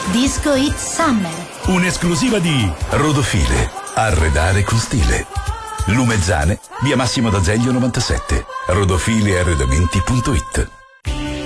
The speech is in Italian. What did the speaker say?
Disco Hit Summer. Un'esclusiva di Rodofile. Arredare con stile. Lumezzane, via Massimo d'Azeglio 97. rodofilearredamenti.it.